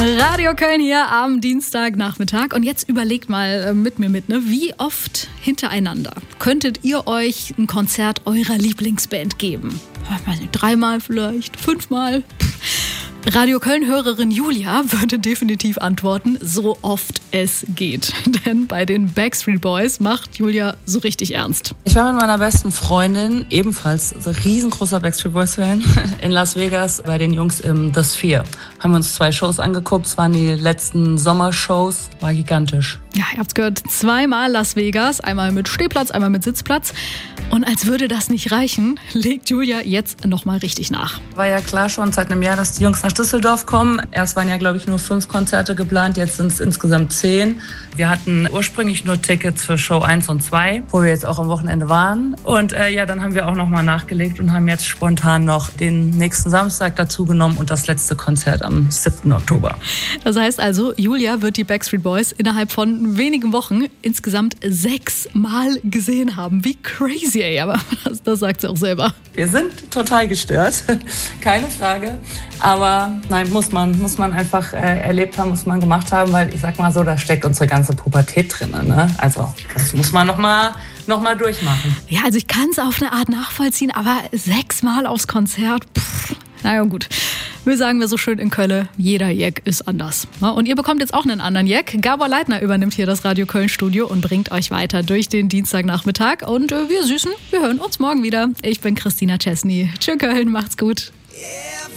Radio Köln hier am Dienstagnachmittag. Und jetzt überlegt mal mit mir mit, wie oft hintereinander könntet ihr euch ein Konzert eurer Lieblingsband geben? Ich weiß nicht, 3-mal vielleicht, 5-mal? Radio Köln-Hörerin Julia würde definitiv antworten, so oft es geht. Denn bei den Backstreet Boys macht Julia so richtig ernst. Ich war mit meiner besten Freundin, ebenfalls riesengroßer Backstreet Boys-Fan, in Las Vegas bei den Jungs im The Sphere. Haben wir uns 2 Shows angeguckt, es waren die letzten Sommershows, war gigantisch. Ja, ihr habt's gehört, 2-mal Las Vegas, einmal mit Stehplatz, einmal mit Sitzplatz. Und als würde das nicht reichen, legt Julia jetzt nochmal richtig nach. War ja klar schon seit einem Jahr, dass die Jungs nach Düsseldorf kommen. Erst waren ja, glaube ich, nur 5 Konzerte geplant, jetzt sind es insgesamt 10. Wir hatten ursprünglich nur Tickets für Show 1 und 2, wo wir jetzt auch am Wochenende waren. Und dann haben wir auch nochmal nachgelegt und haben jetzt spontan noch den nächsten Samstag dazu genommen und das letzte Konzert am 7. Oktober. Das heißt also, Julia wird die Backstreet Boys innerhalb von wenigen Wochen insgesamt 6-mal gesehen haben. Wie crazy, ey, aber das sagt sie auch selber. Wir sind total gestört, keine Frage. Aber nein, muss man einfach erlebt haben, muss man gemacht haben, weil ich sag mal so, da steckt unsere ganze Pubertät drin. Ne? Also das muss man noch mal durchmachen. Ja, also ich kann es auf eine Art nachvollziehen, aber 6-mal aufs Konzert, naja gut. Wir sagen wir so schön in Köln, jeder Jack ist anders. Und ihr bekommt jetzt auch einen anderen Jack. Gabor Leitner übernimmt hier das Radio Köln Studio und bringt euch weiter durch den Dienstagnachmittag. Und wir Süßen, wir hören uns morgen wieder. Ich bin Christina Chesney. Tschüss Köln, macht's gut.